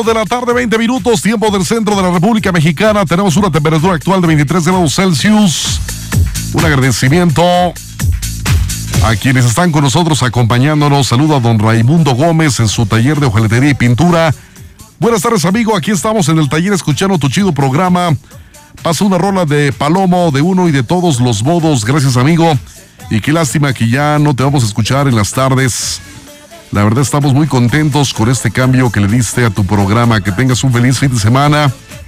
De la tarde, 20 minutos, tiempo del centro de la República Mexicana. Tenemos una temperatura actual de 23 grados Celsius. Un agradecimiento a quienes están con nosotros acompañándonos. Saludo a don Raimundo Gómez en su taller de hojalatería y pintura. Buenas tardes, amigo. Aquí estamos en el taller escuchando tu chido programa. Pasa una rola de Palomo, de uno y de todos los modos. Gracias, amigo. Y qué lástima que ya no te vamos a escuchar en las tardes. La verdad estamos muy contentos con este cambio que le diste a tu programa. Que tengas un feliz fin de semana.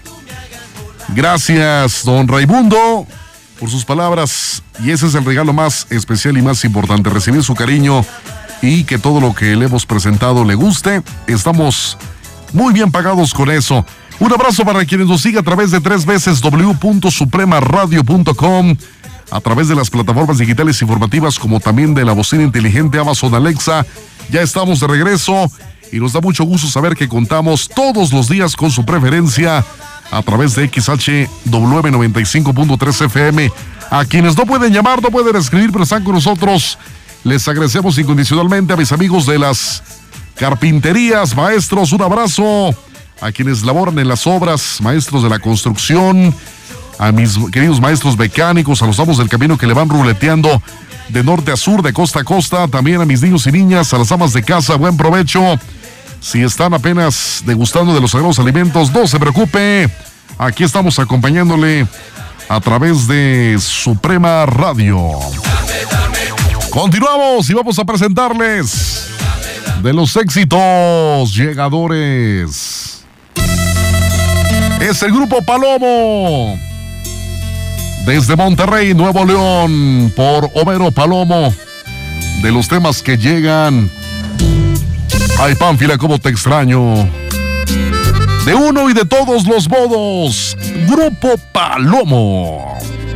Gracias, don Raimundo, por sus palabras. Y ese es el regalo más especial y más importante. Recibir su cariño y que todo lo que le hemos presentado le guste. Estamos muy bien pagados con eso. Un abrazo para quienes nos sigan a través de 3 veces w.supremaradio.com, a través de las plataformas digitales informativas como también de la bocina inteligente Amazon Alexa. Ya estamos de regreso y nos da mucho gusto saber que contamos todos los días con su preferencia a través de XHW 95.3 FM. A quienes no pueden llamar, no pueden escribir, pero están con nosotros, les agradecemos incondicionalmente. A mis amigos de las carpinterías, maestros, un abrazo. A quienes laboran en las obras, maestros de la construcción, a mis queridos maestros mecánicos, a los amos del camino que le van ruleteando de norte a sur, de costa a costa, también a mis niños y niñas, a las amas de casa, buen provecho. Si están apenas degustando de los sagrados alimentos, no se preocupe, aquí estamos acompañándole a través de Suprema Radio. Continuamos y vamos a presentarles de los éxitos llegadores. Es el grupo Palomo, desde Monterrey, Nuevo León, por Homero Palomo. De los temas que llegan: ay, Pánfila, cómo te extraño. De uno y de todos los modos, Grupo Palomo.